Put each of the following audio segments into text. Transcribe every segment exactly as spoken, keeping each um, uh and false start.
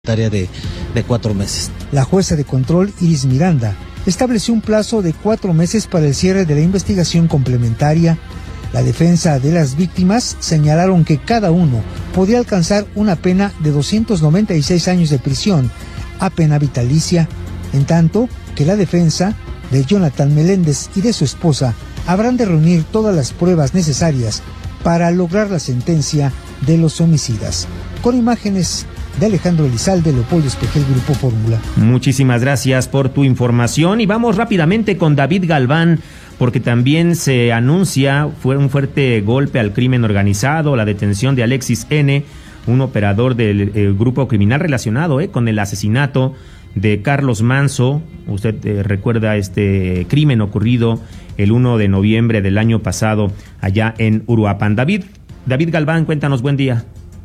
Tarea de, de cuatro meses. La jueza de control Iris Miranda estableció un plazo de cuatro meses para el cierre de la investigación complementaria. La defensa de las víctimas señalaron que cada uno podía alcanzar una pena de doscientos noventa y seis años de prisión a pena vitalicia, en tanto que la defensa de Jonathan Meléndez y de su esposa habrán de reunir todas las pruebas necesarias para lograr la sentencia de los homicidas. Con imágenes de Alejandro Elizalde, Leopoldo Espejel, Grupo Fórmula. Muchísimas gracias por tu información y vamos rápidamente con David Galván, porque también se anuncia fue un fuerte golpe al crimen organizado, la detención de Alexis N., un operador del eh, grupo criminal relacionado eh, con el asesinato de Carlos Manso. Usted eh, recuerda este crimen ocurrido el primero de noviembre del año pasado allá en Uruapan. David, David Galván, cuéntanos, buen día.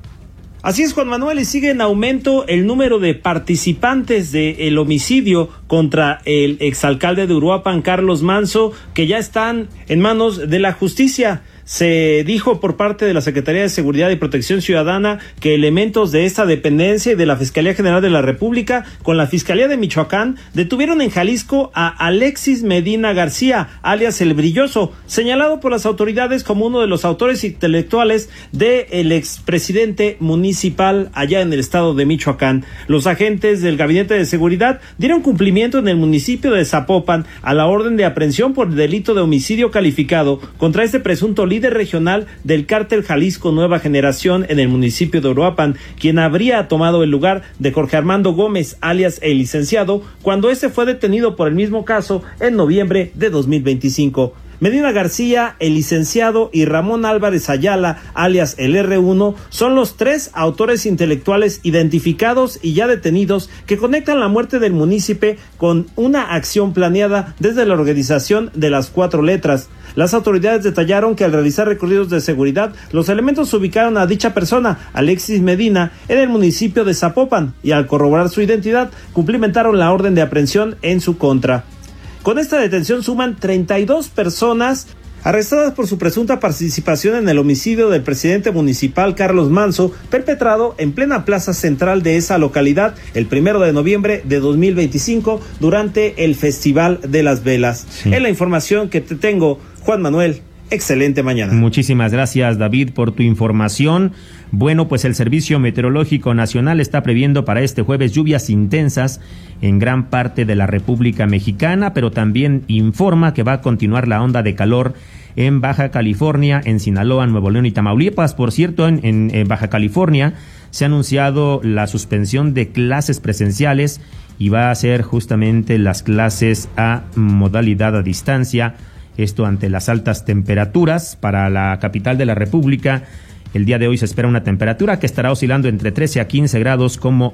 Así es, Juan Manuel, y sigue en aumento el número de participantes del homicidio contra el exalcalde de Uruapan, Carlos Manso, que ya están en manos de la justicia. Se dijo por parte de la Secretaría de Seguridad y Protección Ciudadana que elementos de esta dependencia y de la Fiscalía General de la República con la Fiscalía de Michoacán detuvieron en Jalisco a Alexis Medina García, alias El Brilloso, señalado por las autoridades como uno de los autores intelectuales del expresidente municipal allá en el estado de Michoacán. Los agentes del Gabinete de Seguridad dieron cumplimiento en el municipio de Zapopan a la orden de aprehensión por delito de homicidio calificado contra este presunto líder líder regional del cártel Jalisco Nueva Generación en el municipio de Uruapan, quien habría tomado el lugar de Jorge Armando Gómez, alias El Licenciado, cuando este fue detenido por el mismo caso en noviembre de dos mil veinticinco. Medina García, El Licenciado y Ramón Álvarez Ayala, alias el erre uno, son los tres autores intelectuales identificados y ya detenidos que conectan la muerte del munícipe con una acción planeada desde la organización de las cuatro letras. Las autoridades detallaron que al realizar recorridos de seguridad, los elementos ubicaron a dicha persona, Alexis Medina, en el municipio de Zapopan, y al corroborar su identidad, cumplimentaron la orden de aprehensión en su contra. Con esta detención suman treinta y dos personas arrestadas por su presunta participación en el homicidio del presidente municipal Carlos Manso, perpetrado en plena plaza central de esa localidad el primero de noviembre de dos mil veinticinco durante el Festival de las Velas. Sí. Es la información que te tengo, Juan Manuel. Excelente mañana. Muchísimas gracias, David, por tu información. Bueno, pues el Servicio Meteorológico Nacional está previendo para este jueves lluvias intensas en gran parte de la República Mexicana, pero también informa que va a continuar la onda de calor en Baja California, en Sinaloa, Nuevo León y Tamaulipas. Por cierto, en, en, en Baja California se ha anunciado la suspensión de clases presenciales y va a ser justamente las clases a modalidad a distancia. Esto ante las altas temperaturas. Para la capital de la República, el día de hoy se espera una temperatura que estará oscilando entre trece a quince grados como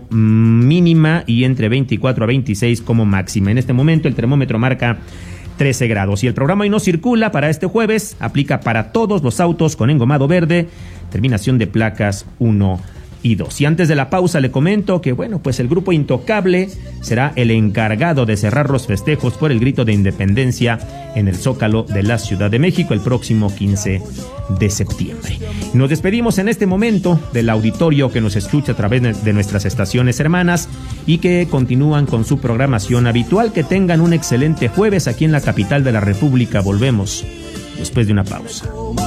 mínima y entre veinticuatro a veintiséis como máxima. En este momento el termómetro marca trece grados. Y el programa Hoy No Circula para este jueves aplica para todos los autos con engomado verde, terminación de placas uno y dos. Y antes de la pausa le comento que, bueno, pues el Grupo Intocable será el encargado de cerrar los festejos por el grito de independencia en el Zócalo de la Ciudad de México el próximo quince de septiembre. Nos despedimos en este momento del auditorio que nos escucha a través de nuestras estaciones hermanas y que continúan con su programación habitual. Que tengan un excelente jueves aquí en la capital de la República. Volvemos después de una pausa.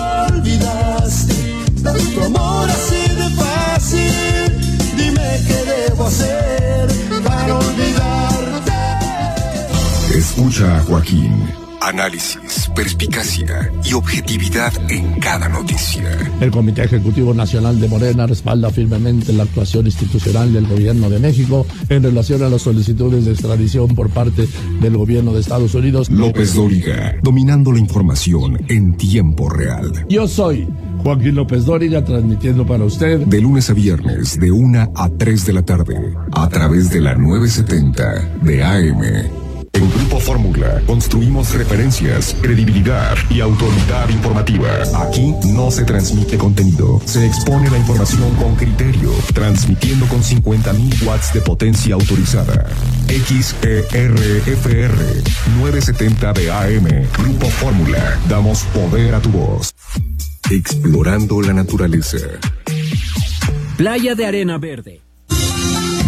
Dime qué debo hacer para olvidarte. Escucha a Joaquín. Análisis, perspicacia y objetividad en cada noticia. El Comité Ejecutivo Nacional de Morena respalda firmemente la actuación institucional del Gobierno de México en relación a las solicitudes de extradición por parte del Gobierno de Estados Unidos. López Dóriga, dominando la información en tiempo real. Yo soy Joaquín López Dóriga, transmitiendo para usted de lunes a viernes de una a tres de la tarde a través de la novecientos setenta de A M. En Grupo Fórmula construimos referencias, credibilidad y autoridad informativa. Aquí no se transmite contenido, se expone la información con criterio, transmitiendo con cincuenta mil watts de potencia autorizada. X E R F R novecientos setenta de A M. Grupo Fórmula, damos poder a tu voz. Explorando la naturaleza. Playa de Arena Verde.